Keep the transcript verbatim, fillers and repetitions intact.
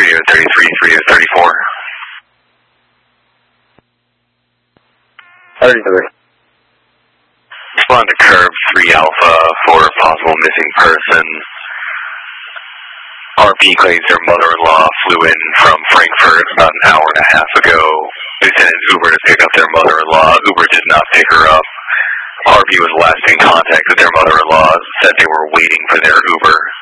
three oh thirty-three, three oh thirty-four. thirty-three. Respond to curve three Alpha for a possible missing person. R P claims their mother-in-law flew in from Frankfurt about an hour and a half ago. They sent an Uber to pick up their mother-in-law. Uber did not pick her up. R P was last in contact with their mother-in-law, said they were waiting for their Uber.